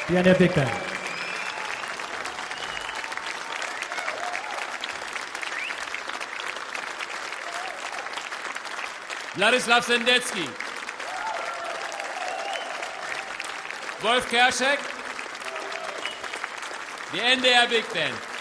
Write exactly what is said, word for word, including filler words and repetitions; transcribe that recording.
The N D R Big Band. Wladislaw Sendecki. Wolf Kerschek. The N D R Big Band.